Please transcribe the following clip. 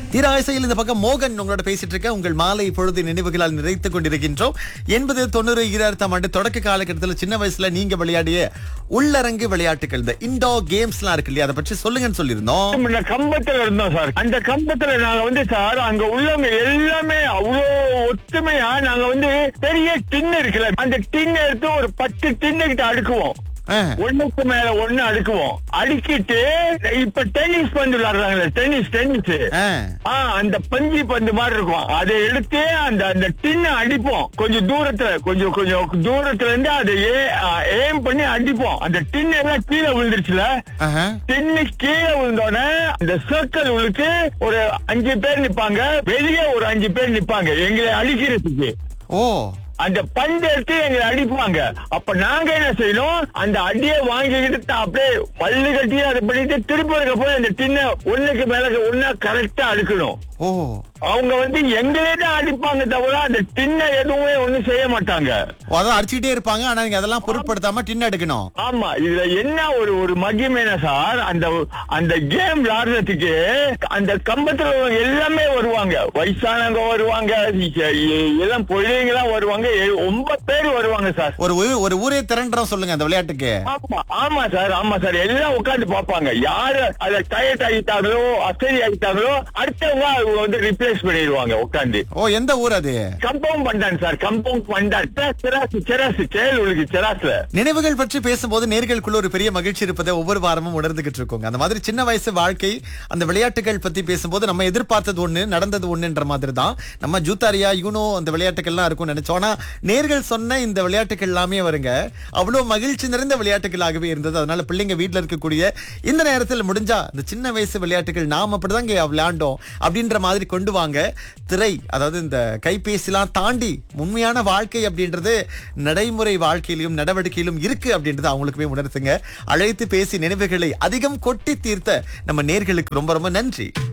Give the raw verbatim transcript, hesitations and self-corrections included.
தீராசையில் இந்த பக்கம் மோகன் உங்களோட பேசிட்டு இருக்க. உங்கள் மாலை பொழுது நினைவுகளால் நிறைத்துக் கொண்டிருக்கின்றோம். எண்பது தொண்ணூறு ஈராயிரத்தாம் ஆண்டு தொடக்க காலகட்டத்தில் சின்ன வயசுல நீங்க விளையாடிய உள்ளரங்கு விளையாட்டுகள், இந்த இன்டோர் கேம்ஸ் எல்லாம் இருக்கு இல்லையா, அதை பற்றி சொல்லுங்கன்னு சொல்லியிருந்தோம். முன்ன கம்பத்துல இருந்தோம் சார். அந்த கம்பத்துல நாங்க வந்து சார் அங்க உள்ளவங்க எல்லாமே அவ்வளோ ஒத்துமையா நாங்க வந்து பெரிய டின் இருக்குல்ல, அந்த டின் எடுத்து ஒரு பத்து டின்னு கிட்ட அடுக்குவோம். ஒண்ணுக்கு மேல ஒண்ணு அடுக்குவோம். அடுக்கிட்டு இப்ப டென்னிஸ் பந்து விளையாடுறாங்களே, டென்னிஸ் டென்னிஸ் அந்த பஞ்சு பந்து மாதிரி இருக்கும். அதை எடுத்து அந்த அந்த டின்ன அடிப்போம். கொஞ்சம் தூரத்துல கொஞ்சம் கொஞ்சம் தூரத்துல இருந்து அதை ஏம் பண்ணி அடிப்போம். அந்த டின் எல்லாம் கீழே விழுந்துருச்சுல, டின்னு கீழே விழுந்தோடனே அந்த சர்க்கிள் உள்ளுக்கு ஒரு அஞ்சு பேர் நிப்பாங்க, வெளியே ஒரு அஞ்சு பேர் நிப்பாங்க எங்களை அடிக்கிறதுக்கு. ஓ, அந்த பந்து எடுத்து எங்களை அடிப்பாங்க. அப்ப நாங்க என்ன செய்யணும், அந்த அடியை வாங்கிக்கிட்டு அப்படியே பல்லு கட்டி அதை பண்ணிட்டு திருப்பி இருக்க போய் அந்த டின்ன ஒண்ணுக்கு மேல ஒன்னா கரெக்டா அடுக்கணும். ஓ, அவங்க வந்து எங்களே தான் அடிப்பாங்க தவிர அந்த டின்ன எதுவுமே ஒண்ணும் செய்ய மாட்டாங்க. அதான் அடிச்சுக்கிட்டே இருப்பாங்க. ஆனா நீங்க அதெல்லாம் பொருட்படுத்தாம டின் எடுக்கணும். ஆமா, இதுல என்ன ஒரு ஒரு மகிமைனா சார், அந்த அந்த கேம் விளையாடுறதுக்கு அந்த கம்பத்துல எல்லாமே வருவாங்க. வயசானவங்க வருவாங்க, எல்லாம் பிள்ளைங்களாம் வருவாங்க, ஒன்பது பேர் வருவாங்க சார். ஒரு ஒரு ஊரே திரண்டுறோம் சொல்லுங்க அந்த விளையாட்டுக்கு. ஆமா ஆமா சார், ஆமா சார். எல்லாம் உட்காந்து பாப்பாங்க. யாரு அத டயர்ட் ஆகிட்டாங்களோ அசதி ஆகிட்டாங்களோ அடுத்தவங்க வந்து ரிப்ளேஸ் பண்ணிடுவாங்க உட்காந்து. ஓ, எந்த ஊர் அது? Compound பண்டான் sir, compound பண்டான். செராசு செராசு செயல் உங்களுக்கு செராசுல. நினைவுகள் பற்றி பேசும்போது நேர்களுக்குள்ள ஒரு பெரிய மகிழ்ச்சி இருப்பதை ஒவ்வொரு வாரமும் உணர்ந்துகிட்டு இருக்கோங்க. அந்த மாதிரி சின்ன வயசு வாழ்க்கை, அந்த விளையாட்டுகள் பத்தி பேசும்போது நம்ம எதிர்பார்த்தது ஒண்ணு, நடந்தது ஒண்ணுன்ற மாதிரி தான். நம்ம ஜூத்தாரியா யூனோ அந்த விளையாட்டுகள்லாம் இருக்கும்னு நினைச்சோம். ஆனா நேர்கள் சொன்ன இந்த விளையாட்டுகள் எல்லாமே வருங்க அவ்வளவு மகிழ்ச்சி நிறைந்த விளையாட்டுகளாகவே இருந்தது. அதனால பிள்ளைங்க வீட்டுல இருக்கக்கூடிய இந்த நேரத்தில் முடிஞ்சா இந்த சின்ன வயசு விளையாட்டுகள் நாம் அப்படிதான் விளையாண்டோம் அப்படின்ற மாதிரி கொண்டு வாங்க. திரை, அதாவது இந்த கைபேசிலாம் தாண்டி உண்மையான வாழ்க்கை அப்படின்றது நடைமுறை வாழ்க்கையிலும் நடவடிக்கையிலும் இருக்கு அப்படின்றது அவங்களுக்குமே உணர்த்துங்க. அழைத்து பேசி நினைவுகளை அதிகம் கொட்டி தீர்த்த நம்ம நேர்களுக்கு ரொம்ப ரொம்ப நன்றி.